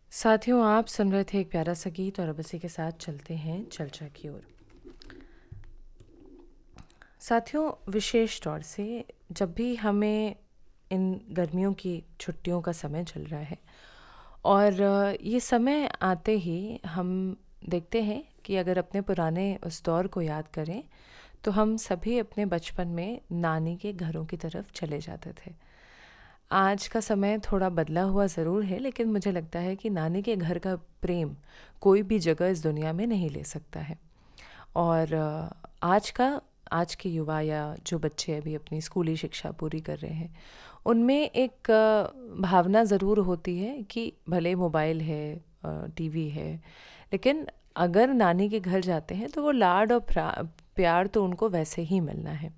साथियों, आप सुन रहे थे एक प्यारा सा गीत और अब इसी के साथ चलते हैं चर्चा की ओर। साथियों, विशेष तौर से जब भी हमें इन गर्मियों की छुट्टियों का समय चल रहा है और ये समय आते ही हम देखते हैं कि अगर अपने पुराने उस दौर को याद करें तो हम सभी अपने बचपन में नानी के घरों की तरफ चले जाते थे। आज का समय थोड़ा बदला हुआ ज़रूर है, लेकिन मुझे लगता है कि नानी के घर का प्रेम कोई भी जगह इस दुनिया में नहीं ले सकता है। और आज के युवा या जो बच्चे अभी अपनी स्कूली शिक्षा पूरी कर रहे हैं, उनमें एक भावना ज़रूर होती है कि भले मोबाइल है, टीवी है, लेकिन अगर नानी के घर जाते हैं तो वो लाड और प्यार तो उनको वैसे ही मिलना है।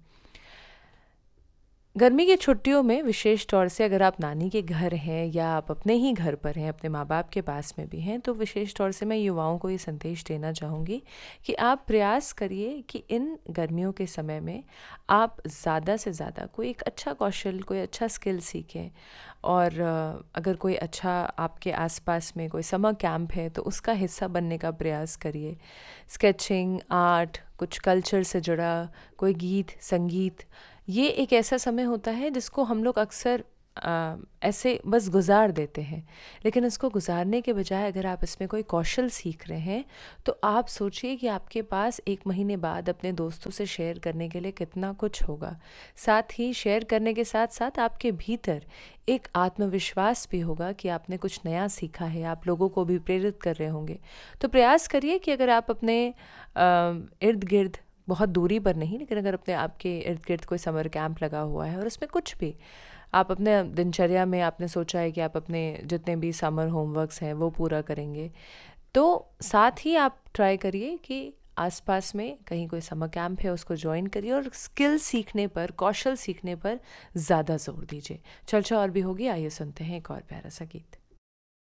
गर्मी की छुट्टियों में विशेष तौर से अगर आप नानी के घर हैं या आप अपने ही घर पर हैं, अपने माँ बाप के पास में भी हैं, तो विशेष तौर से मैं युवाओं को ये संदेश देना चाहूँगी कि आप प्रयास करिए कि इन गर्मियों के समय में आप ज़्यादा से ज़्यादा कोई एक अच्छा कौशल, कोई अच्छा स्किल सीखें। और अगर कोई अच्छा आपके आसपास में कोई समर कैंप है तो उसका हिस्सा बनने का प्रयास करिए। स्केचिंग, आर्ट, कुछ कल्चर से जुड़ा कोई गीत, संगीत, ये एक ऐसा समय होता है जिसको हम लोग अक्सर ऐसे बस गुजार देते हैं, लेकिन इसको गुजारने के बजाय अगर आप इसमें कोई कौशल सीख रहे हैं तो आप सोचिए कि आपके पास 1 महीने बाद अपने दोस्तों से शेयर करने के लिए कितना कुछ होगा। साथ ही शेयर करने के साथ साथ आपके भीतर एक आत्मविश्वास भी होगा कि आपने कुछ नया सीखा है, आप लोगों को भी प्रेरित कर रहे होंगे। तो प्रयास करिए कि अगर आप अपने इर्द गिर्द, बहुत दूरी पर नहीं, लेकिन अगर अपने आपके इर्द गिर्द कोई समर कैंप लगा हुआ है और उसमें कुछ भी आप अपने दिनचर्या में आपने सोचा है कि आप अपने जितने भी समर होमवर्क्स हैं वो पूरा करेंगे, तो साथ ही आप ट्राई करिए कि आसपास में कहीं कोई समर कैंप है उसको ज्वाइन करिए और स्किल सीखने पर, कौशल सीखने पर ज़्यादा जोर दीजिए। चर्चा और भी होगी, आइए सुनते हैं एक और प्यारा सा गीत।